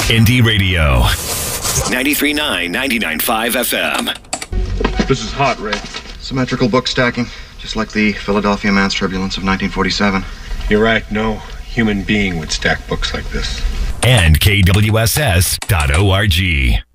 Indie Radio. 93.9, 99.5 FM. This is hot, Ray. Symmetrical book stacking, just like the Philadelphia Man's Turbulence of 1947. You're right, no human being would stack books like this. And KWSS.org.